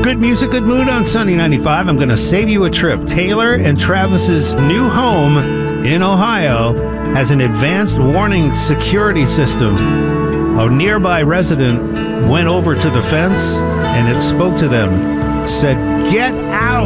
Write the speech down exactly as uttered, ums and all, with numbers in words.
Good music, good mood on Sunny ninety-five. I'm going to save you a trip. Taylor and Travis's new home in Ohio has an advanced warning security system. A nearby resident went over to the fence and it spoke to them, said, "Get out."